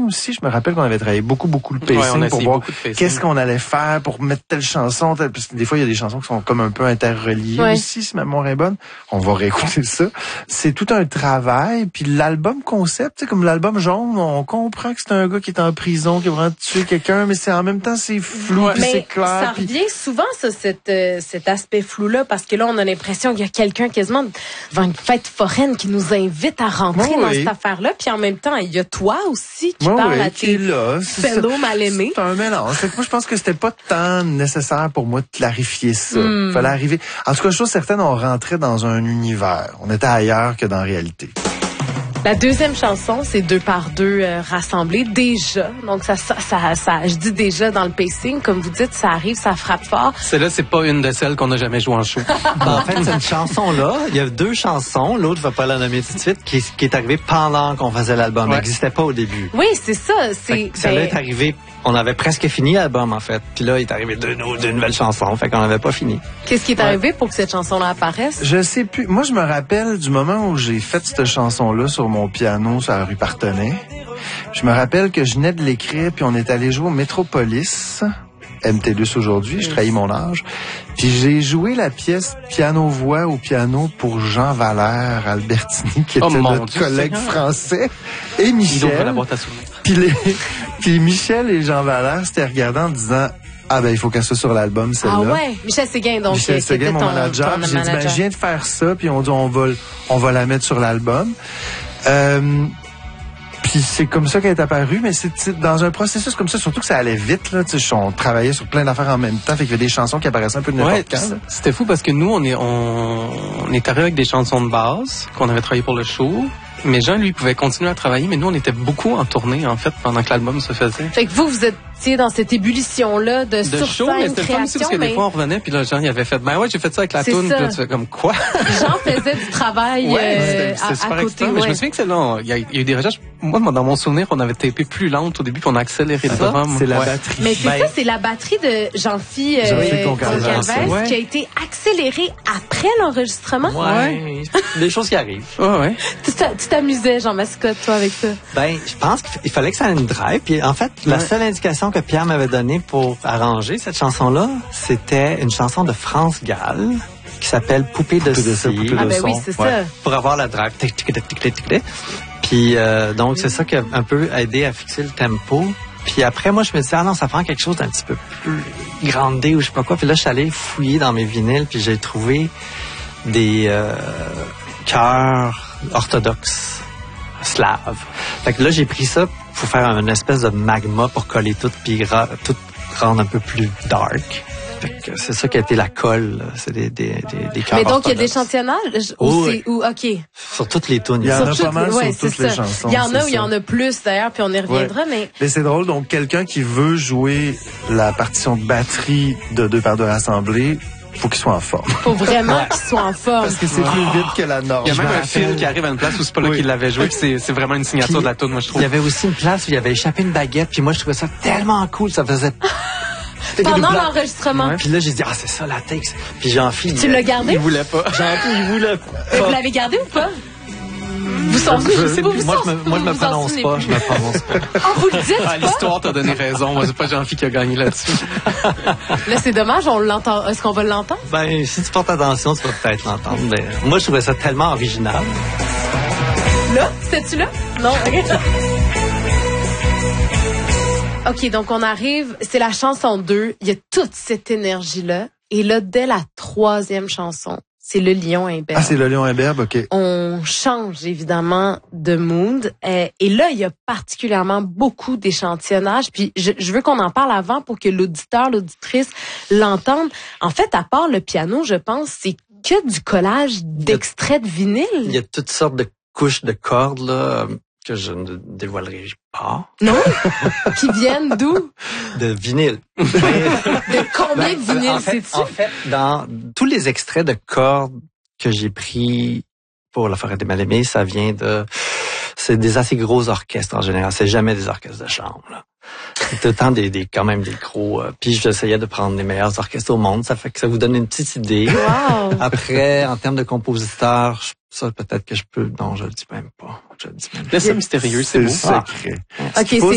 aussi, je me rappelle qu'on avait travaillé beaucoup le pacing pour voir qu'est-ce qu'on allait faire pour mettre telle chanson. Parce que des fois, il y a des chansons qui sont comme un peu interreliées aussi, si ma mémoire est bonne. On va réécouter ça. C'est tout un travail. Puis l'album concept, comme l'album Jaune, on comprend que c'est un gars qui est en prison, qui a vraiment tué quelqu'un, mais en même temps, c'est flou, puis c'est clair. Ça revient souvent, ça, cet aspect flou-là, parce que là, on a l'impression qu'il y a quelqu'un quasiment devant une fête foraine qui nous invite à rentrer dans cette affaire-là. Puis en même temps, il y a toi aussi qui parle à tes fellow mal-aimés. C'est un mélange. Fait que moi, je pense que c'était pas tant nécessaire pour moi de clarifier ça. Fallait arriver. En tout cas, chose certaine, on rentrait dans un univers. On était ailleurs que dans la réalité. La deuxième chanson, c'est 2 par 2 rassemblés déjà. Donc ça, je dis déjà dans le pacing, comme vous dites, ça arrive, ça frappe fort. Celle-là, c'est pas une de celles qu'on a jamais joué en show. En fait, cette chanson-là, il y a 2 chansons. L'autre, va pas la nommer tout de suite, qui est arrivée pendant qu'on faisait l'album. Elle n'existait pas au début. Oui, c'est ça. Celle-là est arrivée. On avait presque fini l'album, en fait. Puis là, il est arrivé 2 nouvelles chansons. Fait qu'on n'avait pas fini. Qu'est-ce qui est arrivé pour que cette chanson-là apparaisse? Je sais plus. Moi, je me rappelle du moment où j'ai fait cette chanson-là sur mon piano sur la rue Partenay. Je me rappelle que je venais de l'écrire, puis on est allé jouer au Métropolis. MT2 aujourd'hui, je trahis mon âge. Puis j'ai joué la pièce piano-voix au piano pour Jean Valère Albertini, qui était notre collègue français, et Michel. Puis Michel et Jean Valère s'étaient regardés en disant il faut qu'elle soit sur l'album, celle-là. Ah ouais, Michel Séguin, donc. Michel Séguin, mon manager. J'ai dit, je viens de faire ça, puis on dit, on va la mettre sur l'album. Puis c'est comme ça qu'elle est apparue, mais c'est dans un processus comme ça, surtout que ça allait vite, là. On travaillait sur plein d'affaires en même temps, fait qu'il y avait des chansons qui apparaissaient un peu de n'importe quand. C'était fou parce que nous, on est arrivé avec des chansons de base qu'on avait travaillées pour le show. Mais Jean, lui, pouvait continuer à travailler, mais nous, on était beaucoup en tournée, en fait, pendant que l'album se faisait. Fait que vous étiez dans cette ébullition-là de show, mais c'était fun aussi parce que des fois, on revenait, puis là, Jean, il avait fait, j'ai fait ça avec la toune, puis là, tu fais comme quoi? Jean faisait du travail à côté. Mais je me souviens que c'est là, il y a eu des recherches. Moi, dans mon souvenir, on avait tapé plus lente au début, puis on a accéléré le drum. C'est la batterie. Mais c'est la batterie de Jean-Philippe Concalves qui a été accélérée après l'enregistrement. Ouais. Des choses qui arrivent. Ouais. Tu t'amusais, Jean Mascotte, toi, avec ça? Je pense qu'il fallait que ça ait une drive. Puis en fait, la seule indication que Pierre m'avait donnée pour arranger cette chanson-là, c'était une chanson de France Gall qui s'appelle Poupée de cire. Ah ben oui, c'est ça. Pour avoir la drive. Puis donc, c'est ça qui a un peu aidé à fixer le tempo. Puis après, moi, je me disais, non, ça prend quelque chose d'un petit peu plus grandé ou je sais pas quoi. Puis là, je suis allé fouiller dans mes vinyles, puis j'ai trouvé des chœurs orthodoxes slaves. Fait que là, j'ai pris ça pour faire une espèce de magma pour coller tout, puis tout rendre un peu plus dark. Fait que c'est ça qui a été la colle. C'est des chœurs. Mais donc, il y a de l'échantillonnage? OK. Sur toutes les tunes. Il y en a pas mal sur toutes les chansons. Il y en a où il y en a plus, d'ailleurs, puis on y reviendra, mais c'est drôle. Donc, quelqu'un qui veut jouer la partition de batterie de 2 par 2 rassemblés, faut qu'il soit en forme. Faut vraiment qu'il soit en forme. Parce que c'est plus vite que la norme. Il y a même un film qui arrive à une place où c'est pas là qu'il l'avait joué, puis c'est vraiment une signature de la tune, moi, je trouve. Il y avait aussi une place où il avait échappé une baguette, puis moi, je trouvais ça tellement cool, ça faisait... Pendant l'enregistrement. Puis là, j'ai dit, c'est ça la take. Puis Jean-Philippe... Tu l'as gardé? Il voulait pas. Jean-Philippe, il voulait pas. Vous l'avez gardé ou pas? Vous sentez, moi, je me prononce pas. Vous le dites pas? L'histoire t'a donné raison. Moi, c'est pas Jean-Philippe qui a gagné là-dessus. Là, c'est dommage, on l'entend. Est-ce qu'on va l'entendre? Si tu portes attention, tu vas peut-être l'entendre. Mais moi, je trouvais ça tellement original. Là? C'était-tu là? Non, OK. OK, donc on arrive, c'est la chanson 2, il y a toute cette énergie-là. Et là, dès la 3e chanson, c'est le lion imberbe. Ah, c'est le lion imberbe, OK. On change évidemment de mood. Et là, il y a particulièrement beaucoup d'échantillonnage. Puis je veux qu'on en parle avant pour que l'auditeur, l'auditrice l'entende. En fait, à part le piano, je pense, c'est que du collage d'extraits de vinyle. Il y a toutes sortes de couches de cordes, là, que je ne dévoilerai pas. Non? Qui viennent d'où? De vinyle. De combien de vinyles, sais-tu? En fait, dans tous les extraits de cordes que j'ai pris pour La Forêt des Mal-Aimés, ça vient c'est des assez gros orchestres en général. C'est jamais des orchestres de chambre, là. C'est tout le temps quand même des gros... puis j'essayais de prendre les meilleurs orchestres au monde. Ça fait que ça vous donne une petite idée. Wow. Après, en termes de compositeurs, ça peut-être que je peux... Non, je le dis même pas. Laisse ça mystérieux, c'est beau. secret. OK,